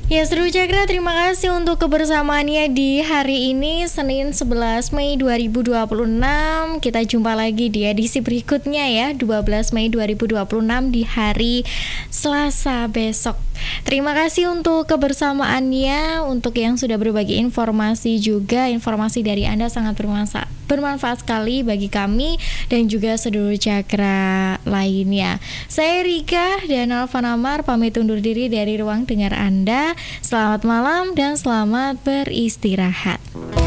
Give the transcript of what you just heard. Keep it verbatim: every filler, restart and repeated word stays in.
Ya, Seru Cakra, terima kasih untuk kebersamaannya di hari ini, Senin sebelas Mei dua ribu dua puluh enam. Kita jumpa lagi di edisi berikutnya ya, dua belas Mei dua ribu dua puluh enam di hari Selasa besok. Terima kasih untuk kebersamaannya, untuk yang sudah berbagi informasi juga. Informasi dari Anda sangat bermanfaat, bermanfaat sekali bagi kami dan juga seluruh Cakra lainnya. Saya Rika dan Alvan Amar pamit undur diri dari ruang dengar Anda. Selamat malam dan selamat beristirahat.